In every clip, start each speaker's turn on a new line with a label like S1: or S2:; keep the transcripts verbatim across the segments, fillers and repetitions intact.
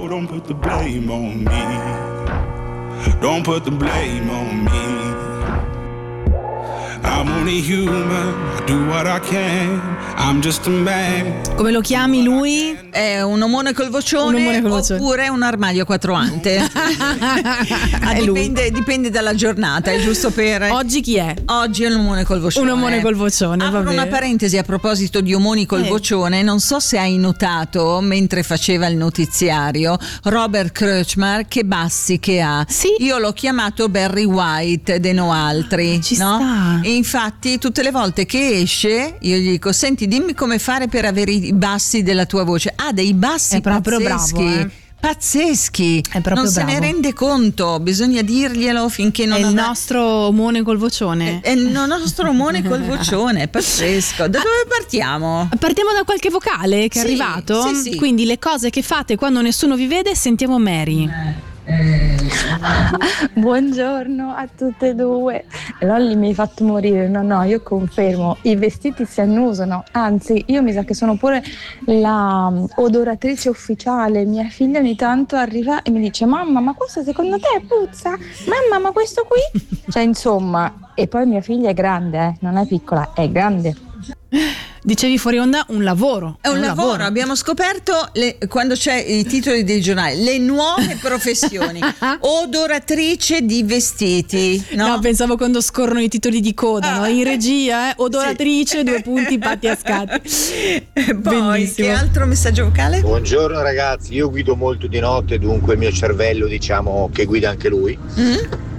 S1: No, don't put the blame on me. Don't put the blame on me. I'm only human, I do what I can. I'm just a man.
S2: Come lo chiami lui?
S3: È un omone col vocione,
S2: un omone col vocione.
S3: Oppure un armadio a quattro ante. ah, dipende, dipende dalla giornata, è giusto per...
S2: Oggi chi è?
S3: Oggi è un omone col vocione.
S2: Un omone col vocione,
S3: Apro
S2: va
S3: una
S2: bene.
S3: parentesi a proposito di omoni col
S2: Eh.
S3: vocione. Non so se hai notato, mentre faceva il notiziario, Robert Kreutzmann, che bassi che ha.
S2: Sì.
S3: Io l'ho chiamato Barry White de no altri.
S2: Ci
S3: no?
S2: sta.
S3: E infatti tutte le volte che esce io gli dico: senti, dimmi come fare per avere i bassi della tua voce. Ha dei bassi
S2: È proprio
S3: pazzeschi.
S2: bravo, eh.
S3: Pazzeschi,
S2: È proprio
S3: non se
S2: bravo.
S3: ne rende conto, bisogna dirglielo finché non
S2: È il
S3: avrà-
S2: nostro omone col vocione.
S3: è il nostro omone col vocione, è pazzesco. Da dove partiamo?
S2: Partiamo da qualche vocale che è
S3: Sì,
S2: arrivato.
S3: sì, sì.
S2: Quindi le cose che fate quando nessuno vi vede. Sentiamo Mary.
S4: Buongiorno a tutte e due. Lolli mi hai fatto morire. No, no, io confermo, i vestiti si annusano. Anzi, io mi sa che sono pure la um, odoratrice ufficiale. Mia figlia ogni tanto arriva e mi dice: mamma, ma questo secondo te puzza? Mamma, ma questo qui? Cioè, insomma, e poi mia figlia è grande, eh? Non è piccola, è grande.
S2: Dicevi fuori onda un lavoro.
S3: È un, lavoro. Abbiamo scoperto le- quando c'è i titoli dei giornali, le nuove professioni. Odoratrice di vestiti, no?
S2: No, pensavo quando scorrono i titoli di coda,
S3: Ah,
S2: no? In regia, eh? Odoratrice,
S3: sì.
S2: due punti, Patti Ascatti.
S3: Poi,
S2: Bellissimo.
S3: che altro messaggio vocale?
S5: Buongiorno ragazzi, io guido molto di notte, dunque il mio cervello diciamo che guida anche lui.
S3: Mm?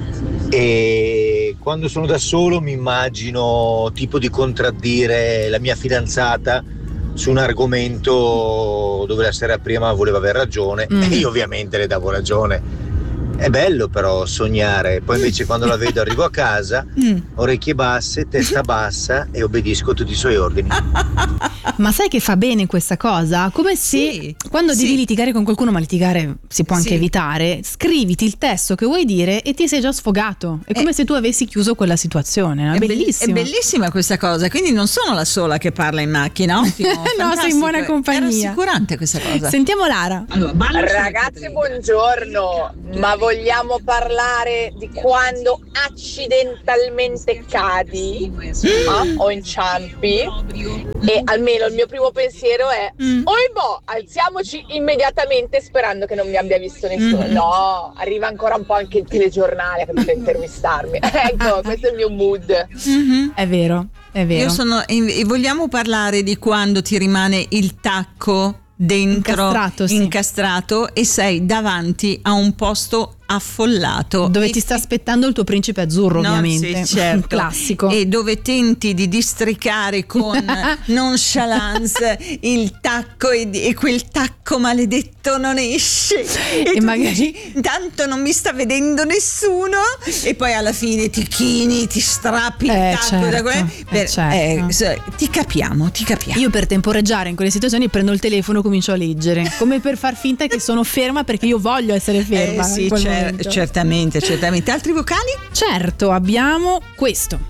S5: E quando sono da solo mi immagino tipo di contraddire la mia fidanzata su un argomento dove la sera prima voleva aver ragione
S2: Mm.
S5: e io ovviamente le davo ragione. È bello però sognare, poi invece quando la vedo arrivo a casa,
S3: Mm.
S5: orecchie basse, testa bassa e obbedisco a tutti i suoi ordini.
S2: Ma sai che fa bene questa cosa? Come se
S3: Sì,
S2: quando
S3: sì.
S2: devi litigare con qualcuno, ma litigare si può anche
S3: Sì.
S2: evitare, scriviti il testo che vuoi dire e ti sei già sfogato. È come
S3: Eh.
S2: se tu avessi chiuso quella situazione, no? È,
S3: È belli-
S2: bellissimo.
S3: È bellissima questa cosa, quindi non sono la sola che parla in macchina. Ottimo,
S2: No, sei in
S3: fantastico.
S2: buona compagnia.
S3: È rassicurante questa cosa.
S2: Sentiamo Lara.
S6: Ragazzi, buongiorno, ma vogliamo parlare di quando accidentalmente cadi eh, o inciampi? E almeno il mio primo pensiero è
S2: Mm.
S6: oibò, alziamoci immediatamente sperando che non mi abbia visto nessuno.
S2: Mm.
S6: No, arriva ancora un po' anche il telegiornale per intervistarmi. Ecco, questo è il mio mood.
S3: Mhm.
S2: È vero, è vero.
S3: Io sono, e vogliamo parlare di quando ti rimane il tacco dentro
S2: Incastrato, sì.
S3: incastrato e sei davanti a un posto affollato
S2: Dove
S3: e
S2: ti sta aspettando il tuo principe azzurro,
S3: No,
S2: ovviamente.
S3: sì, certo.
S2: Classico.
S3: E dove tenti di districare con nonchalance il tacco e, e quel tacco maledetto non esce e,
S2: E
S3: tu
S2: magari-
S3: dici, tanto non mi sta vedendo nessuno e poi alla fine ti chini, ti strappi il
S2: Eh,
S3: tacco
S2: certo,
S3: da que-
S2: eh,
S3: per-
S2: certo.
S3: eh, so- ti capiamo, ti capiamo.
S2: Io per temporeggiare in quelle situazioni prendo il telefono e comincio a leggere, come per far finta che sono ferma perché io voglio essere ferma.
S3: Eh,
S2: in
S3: sì,
S2: quel
S3: cer-
S2: momento.
S3: certamente, certamente. Altri vocali?
S2: Certo, abbiamo questo.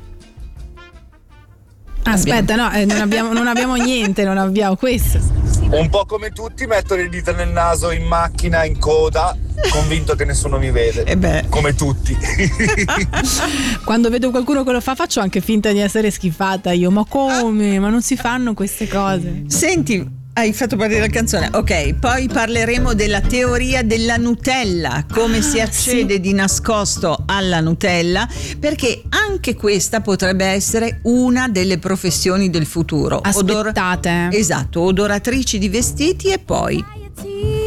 S2: Aspetta, no, eh, non, abbiamo, non abbiamo niente, non abbiamo questo.
S7: Un po' come tutti metto le dita nel naso in macchina, in coda, convinto che nessuno mi vede.
S3: Eh beh.
S7: Come tutti.
S2: Quando vedo qualcuno che lo fa faccio anche finta di essere schifata io, ma come? Ma non si fanno queste cose.
S3: Senti, hai fatto partire la canzone. Ok, poi parleremo della teoria della Nutella, come
S2: Ah,
S3: si accede
S2: sì.
S3: di nascosto alla Nutella, perché anche questa potrebbe essere una delle professioni del futuro. Odor-
S2: Aspettate.
S3: Esatto, odoratrici di vestiti e poi